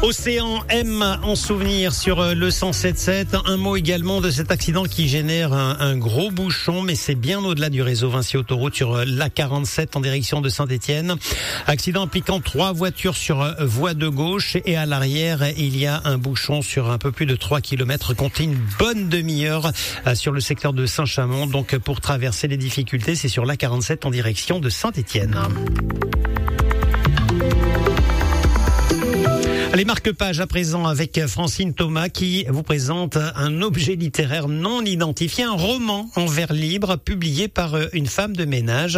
Océan M en souvenir sur le 107.7. Un mot également de cet accident qui génère un gros bouchon, mais c'est bien au-delà du réseau Vinci Autoroute sur l'A47 en direction de Saint-Étienne. Accident impliquant 3 voitures sur voie de gauche et à l'arrière, il y a un bouchon sur un peu plus de 3 km, comptez une bonne demi-heure sur le secteur de Saint-Chamond. Donc pour traverser les difficultés, c'est sur l'A47 en direction de Saint-Étienne. Les marque-pages à présent avec Francine Thomas qui vous présente un objet littéraire non identifié, un roman en vers libre publié par une femme de ménage.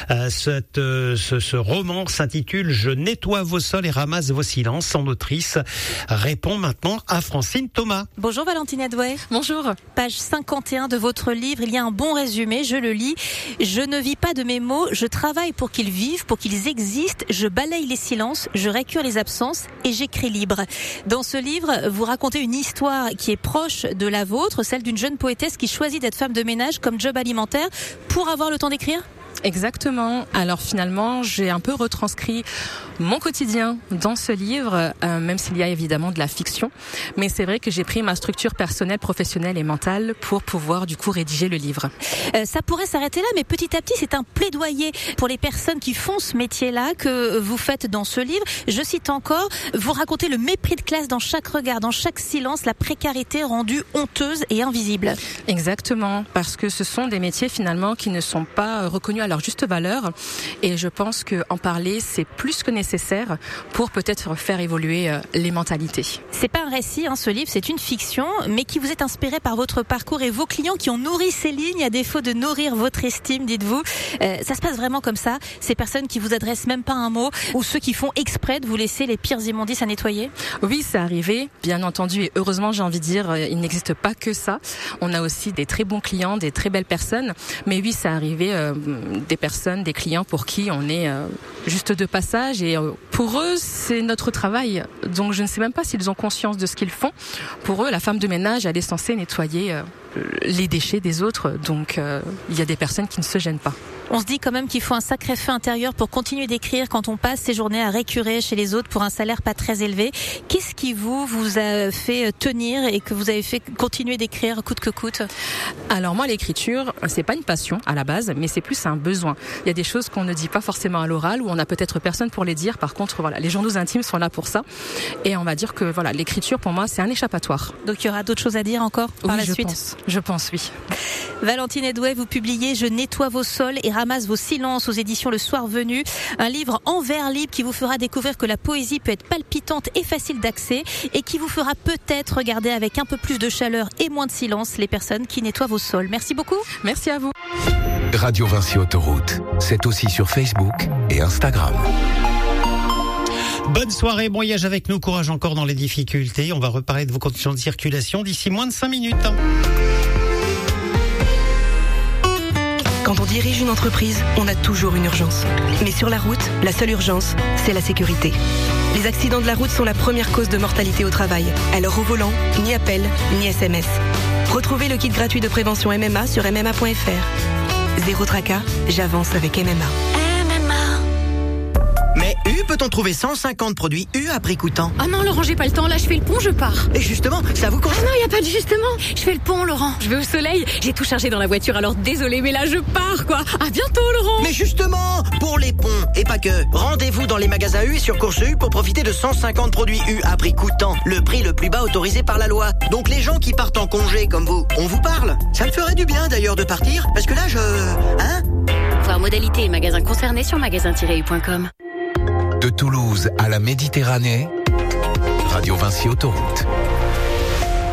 Ce roman s'intitule « Je nettoie vos sols et ramasse vos silences ». Son autrice répond maintenant à Francine Thomas. Bonjour Valentine Adouet. Bonjour. Page 51 de votre livre, il y a un bon résumé, je le lis. Je ne vis pas de mes mots, je travaille pour qu'ils vivent, pour qu'ils existent, je balaye les silences, je récure les absences et j'écris libre. Dans ce livre, vous racontez une histoire qui est proche de la vôtre, celle d'une jeune poétesse qui choisit d'être femme de ménage comme job alimentaire pour avoir le temps d'écrire ? Exactement. Alors finalement, j'ai un peu retranscrit mon quotidien dans ce livre, même s'il y a évidemment de la fiction. Mais c'est vrai que j'ai pris ma structure personnelle, professionnelle et mentale pour pouvoir du coup rédiger le livre. Ça pourrait s'arrêter là, mais petit à petit, c'est un plaidoyer pour les personnes qui font ce métier-là que vous faites dans ce livre. Je cite encore, vous racontez le mépris de classe dans chaque regard, dans chaque silence, la précarité rendue honteuse et invisible. Exactement, parce que ce sont des métiers finalement qui ne sont pas reconnus à leur juste valeur, et je pense qu'en parler c'est plus que nécessaire pour peut-être faire évoluer les mentalités. C'est pas un récit, ce livre, c'est une fiction, mais qui vous est inspiré par votre parcours et vos clients qui ont nourri ces lignes à défaut de nourrir votre estime, dites-vous. Ça se passe vraiment comme ça, ces personnes qui vous adressent même pas un mot, ou ceux qui font exprès de vous laisser les pires immondices à nettoyer? Oui, c'est arrivé, bien entendu, et heureusement j'ai envie de dire, il n'existe pas que ça. On a aussi des très bons clients, des très belles personnes, mais oui, c'est arrivé des personnes, des clients pour qui on est juste de passage, et pour eux c'est notre travail, donc je ne sais même pas s'ils ont conscience de ce qu'ils font. Pour eux, la femme de ménage, elle est censée nettoyer les déchets des autres, donc il y a des personnes qui ne se gênent pas. On se dit quand même qu'il faut un sacré feu intérieur pour continuer d'écrire quand on passe ses journées à récurer chez les autres pour un salaire pas très élevé. Qu'est-ce qui vous a fait tenir et que vous avez fait continuer d'écrire coûte que coûte? Alors moi, l'écriture, c'est pas une passion à la base, mais c'est plus un besoin. Il y a des choses qu'on ne dit pas forcément à l'oral, ou on n'a peut-être personne pour les dire. Par contre, voilà, les journaux intimes sont là pour ça. Et on va dire que voilà, l'écriture pour moi, c'est un échappatoire. Donc il y aura d'autres choses à dire encore par la suite? Je pense, oui. Valentine Adouet, vous publiez « Je nettoie vos sols et ramasse vos silences » aux éditions Le Soir Venu. Un livre en vers libre qui vous fera découvrir que la poésie peut être palpitante et facile d'accès, et qui vous fera peut-être regarder avec un peu plus de chaleur et moins de silence les personnes qui nettoient vos sols. Merci beaucoup. Merci à vous. Radio Vinci Autoroute, c'est aussi sur Facebook et Instagram. Bonne soirée, bon voyage avec nous, courage encore dans les difficultés. On va reparler de vos conditions de circulation d'ici moins de 5 minutes. Quand on dirige une entreprise, on a toujours une urgence. Mais sur la route, la seule urgence, c'est la sécurité. Les accidents de la route sont la première cause de mortalité au travail. Alors au volant, ni appel, ni SMS. Retrouvez le kit gratuit de prévention MMA sur MMA.fr. Zéro tracas, j'avance avec MMA. Mais peut-on trouver 150 produits à prix coûtant? Ah non, Laurent, j'ai pas le temps. Là, je fais le pont, je pars. Et justement, ça vous concerne? Ah non, y a pas de justement. Je fais le pont, Laurent. Je vais au soleil. J'ai tout chargé dans la voiture, alors désolé, mais là, je pars, quoi. À bientôt, Laurent. Mais justement, pour les ponts, et pas que, rendez-vous dans les magasins U et sur Course U pour profiter de 150 produits à prix coûtant. Le prix le plus bas autorisé par la loi. Donc les gens qui partent en congé comme vous, on vous parle. Ça me ferait du bien d'ailleurs de partir, parce que là, Voir modalité et magasins concernés sur magasin-u.com. De Toulouse à la Méditerranée, Radio Vinci Autoroute.